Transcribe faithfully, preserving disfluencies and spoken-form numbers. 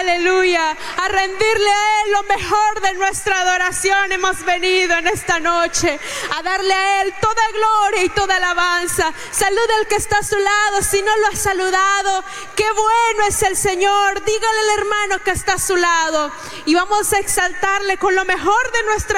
Aleluya. A rendirle a Él lo mejor de nuestra adoración. Hemos venido en esta noche a darle a Él toda gloria y toda alabanza. Saluda al que está a su lado. Si no lo ha saludado, qué bueno es el Señor. Dígale al hermano que está a su lado. Y vamos a exaltarle con lo mejor de nuestra